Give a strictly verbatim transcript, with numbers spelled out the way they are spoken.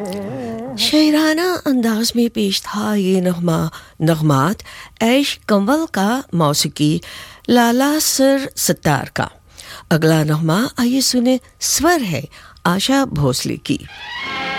शायराना अंदाज में पेश था ये नगमा नगमात ऐश कंवल का, मौसीकी लाला सर सत्तार का। अगला नगमा आइए सुने, स्वर है आशा भोसले की।